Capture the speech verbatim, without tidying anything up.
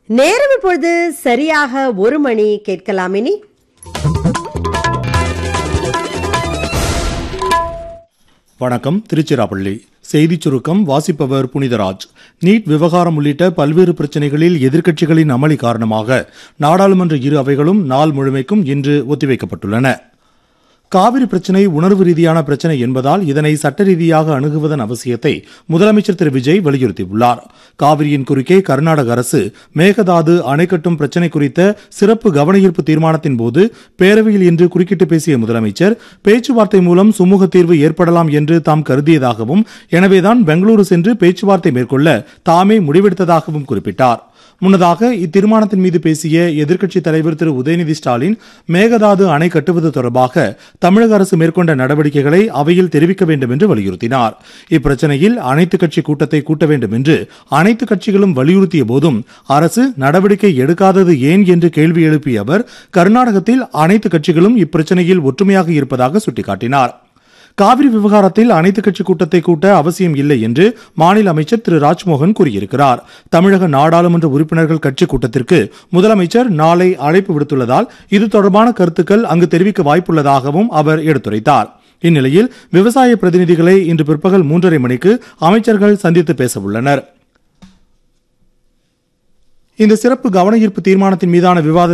நேரம் இப்பொழுது சரியாக ஒரு மணி. கேட்கலாம் இனி வணக்கம். திருச்சிராப்பள்ளி செய்திச் சுருக்கம் வாசிப்பவர் புனிதராஜ். நீட் விவகாரம் உள்ளிட்ட பல்வேறு பிரச்சினைகளில் எதிர்க்கட்சிகளின் அமளி காரணமாக நாடாளுமன்ற இரு அவைகளும் நாள் முழுமைக்கும் இன்று ஒத்திவைக்கப்பட்டுள்ளன. காவிரி பிரச்சினை உணர்வு ரீதியான பிரச்சினை என்பதால் இதனை சட்ட ரீதியாக அணுகுவதன் அவசியத்தை முதலமைச்சர் திரு விஜய் வலியுறுத்தியுள்ளார். காவிரியின் குறுக்கே கர்நாடக அரசு மேகதாது அணை கட்டும் பிரச்சினை குறித்த சிறப்பு கவனஈர்ப்பு தீர்மானத்தின் போது பேரவையில் இன்று குறுக்கிட்டு பேசிய முதலமைச்சர், பேச்சுவார்த்தை மூலம் சுமூக தீர்வு ஏற்படலாம் என்று தாம் கருதியதாகவும், எனவேதான் பெங்களூரு சென்று பேச்சுவார்த்தை மேற்கொள்ள தாமே முடிவெடுத்ததாகவும் குறிப்பிட்டார். முன்னதாக இத்தீர்மானத்தின் மீது பேசிய எதிர்க்கட்சித் தலைவர் திரு உதயநிதி ஸ்டாலின், மேகதாது அணை கட்டுவது தொடர்பாக தமிழக அரசு மேற்கொண்ட நடவடிக்கைகளை அவையில் தெரிவிக்க வேண்டும் என்று வலியுறுத்தினார். இப்பிரச்சனையில் அனைத்துக் கட்சி கூட்டத்தை கூட்ட வேண்டும் என்று அனைத்து கட்சிகளும் வலியுறுத்திய போதும் அரசு நடவடிக்கை எடுக்காதது ஏன் என்று கேள்வி எழுப்பிய அவர், கர்நாடகத்தில் அனைத்து கட்சிகளும் இப்பிரச்சனையில் ஒற்றுமையாக இருப்பதாக சுட்டிக்காட்டினார். காவிரி விவகாரத்தில் அனைத்துக் கட்சி கூட்டத்தை கூட்ட அவசியம் இல்லை என்று மாநில அமைச்சர் திரு ராஜ்மோகன் கூறியிருக்கிறார். தமிழக நாடாளுமன்ற உறுப்பினர்கள் கட்சி கூட்டத்திற்கு முதலமைச்சர் நாளை அழைப்பு விடுத்துள்ளதால் இது தொடர்பான கருத்துக்கள் அங்கு தெரிவிக்க வாய்ப்புள்ளதாகவும் அவர் எடுத்துரைத்தார். இந்நிலையில் விவசாய பிரதிநிதிகளை இன்று பிற்பகல் மூன்றரை மணிக்கு அமைச்சர்கள் சந்தித்து பேச உள்ளனர். இந்த சிறப்பு கவனஈர்ப்பு தீர்மானத்தின் மீதான விவாதத்தை